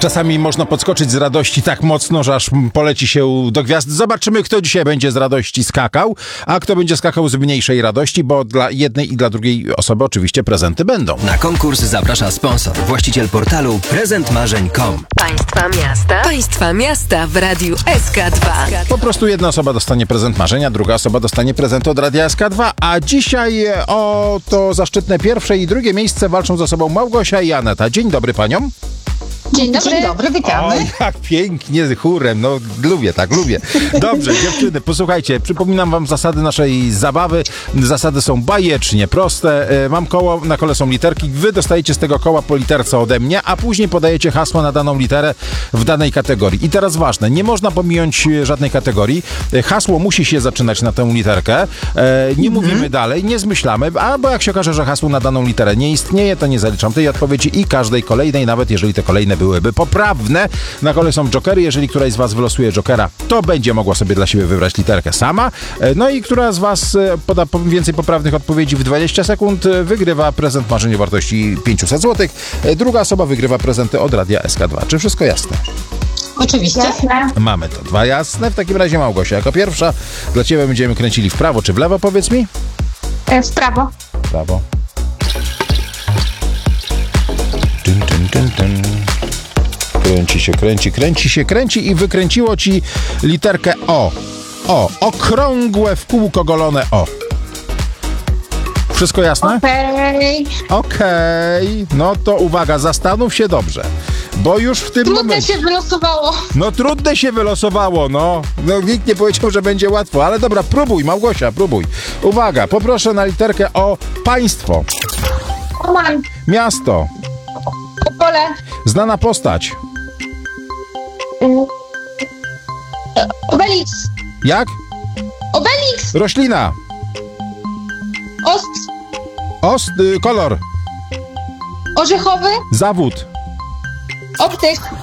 Czasami można podskoczyć z radości tak mocno, że aż poleci się do gwiazd. Zobaczymy, kto dzisiaj będzie z radości skakał, a kto będzie skakał z mniejszej radości, bo dla jednej i dla drugiej osoby oczywiście prezenty będą. Na konkurs zaprasza sponsor, właściciel portalu prezentmarzeń.com. Państwa miasta w Radiu SK2. Po prostu jedna osoba dostanie prezent marzenia, druga osoba dostanie prezent od Radia SK2, a dzisiaj o to zaszczytne pierwsze i drugie miejsce walczą ze sobą Małgosia i Aneta. Dzień dobry paniom. Dzień dobry, witamy. O, jak pięknie, chórem, no lubię. Dobrze, dziewczyny, posłuchajcie, przypominam wam zasady naszej zabawy. Zasady są bajecznie proste. Mam koło, na kole są literki, wy dostajecie z tego koła po literce ode mnie, a później podajecie hasło na daną literę w danej kategorii. I teraz ważne, nie można pominąć żadnej kategorii. Hasło musi się zaczynać na tę literkę. Nie mówimy dalej, nie zmyślamy, albo jak się okaże, że hasło na daną literę nie istnieje, to nie zaliczam tej odpowiedzi i każdej kolejnej, nawet jeżeli te kolejne byłyby poprawne. Na kole są jokery. Jeżeli któraś z was wylosuje jokera, to będzie mogła sobie dla siebie wybrać literkę sama. No i która z was poda więcej poprawnych odpowiedzi w 20 sekund, wygrywa prezent marzenia wartości 500 zł. Druga osoba wygrywa prezenty od Radia SK2. Czy wszystko jasne? Oczywiście. Jasne. Mamy to dwa jasne. W takim razie Małgosia jako pierwsza. Dla ciebie będziemy kręcili w prawo czy w lewo, powiedz mi? W prawo. W prawo. Kręci i wykręciło ci literkę O. Okrągłe w kółko golone O. Wszystko jasne? Okej. No to uwaga, zastanów się dobrze. Bo już w tym momencie... Trudne się wylosowało, no. Nikt nie powiedział, że będzie łatwo, ale dobra, próbuj, Małgosia, próbuj. Uwaga, poproszę na literkę O. Państwo. Oman. Miasto. Opole. Znana postać. Obelix. Jak? Obelix. Roślina. Kolor. Orzechowy. Zawód. Optyk.